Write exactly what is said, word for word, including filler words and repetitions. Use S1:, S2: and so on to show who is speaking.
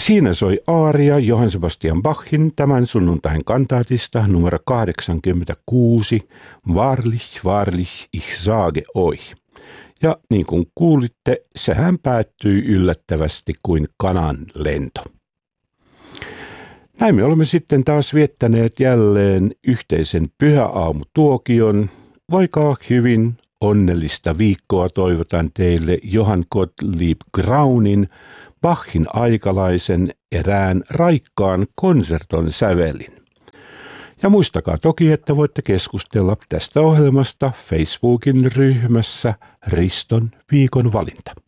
S1: Siinä soi aaria Johann Sebastian Bachin tämän sunnuntain kantaatista numero kahdeksankymmentäkuusi, Wahrlich, wahrlich, ich sage euch. Ja niin kuin kuulitte, sehän päättyi yllättävästi kuin kanan lento. Näin me olemme sitten taas viettäneet jälleen yhteisen pyhäaamutuokion. Voikaa hyvin, onnellista viikkoa toivotan teille Johann Gottlieb Graunin, Bachin aikalaisen erään raikkaan konserton sävelin. Ja muistakaa toki, että voitte keskustella tästä ohjelmasta Facebookin ryhmässä Riston viikon valinta.